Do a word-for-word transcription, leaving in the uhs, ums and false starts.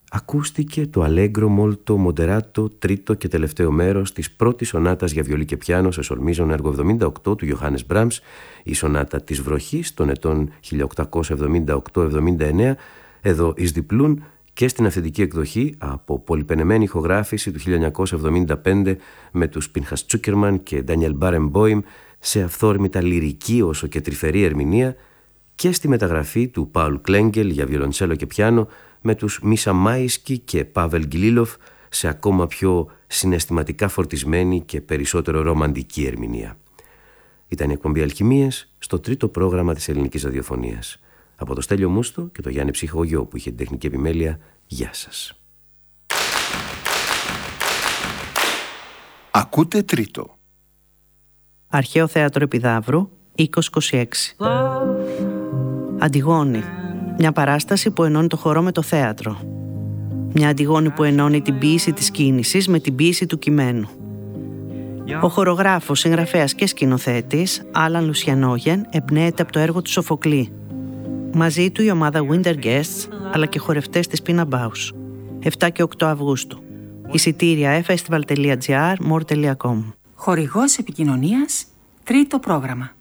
ακούστηκε το Allegro molto moderato τρίτο και τελευταίο μέρος της πρώτης σονάτας για βιολί και πιάνο σε σολ μίζων έργο εβδομήντα οκτώ του Johannes Brahms, η σονάτα της βροχής των ετών χίλια οκτακόσια εβδομήντα οκτώ εβδομήντα εννέα, εδώ εις διπλούν και στην αυθεντική εκδοχή από πολυπενεμένη ηχογράφηση του χίλια εννιακόσια εβδομήντα πέντε με τους Pinchas Zuckerman και Daniel Barenboim σε αυθόρμητα λυρική όσο και τρυφερή ερμηνεία, και στη μεταγραφή του Paul Klengel για βιολοντσέλο και πιάνο με τους Μίσα Μάισκι και Πάβελ Γκιλίλοφ σε ακόμα πιο συναισθηματικά φορτισμένη και περισσότερο ρομαντική ερμηνεία. Ήταν η εκπομπή Αλχημίες στο τρίτο πρόγραμμα της ελληνικής ραδιοφωνίας. Από το Στέλιο Μούστο και το Γιάννη Ψυχογιό που είχε την τεχνική επιμέλεια. Γεια σας. Ακούτε τρίτο. Αρχαίο Θέατρο Επιδαύρου, είκοσι είκοσι έξι. Αντιγόνη. Μια παράσταση που ενώνει το χορό με το θέατρο. Μια Αντιγόνη που ενώνει την ποίηση της κίνησης με την ποίηση του κειμένου. Ο χορογράφος, συγγραφέας και σκηνοθέτης Άλαν Λουσιανόγεν εμπνέεται από το έργο του Σοφοκλή. Μαζί του η ομάδα Winter Guests αλλά και χορευτές της Pina Bausch. επτά και οκτώ Αυγούστου. Εισιτήρια e festival τελεία gr, more τελεία com. Χορηγός επικοινωνίας, τρίτο πρόγραμμα.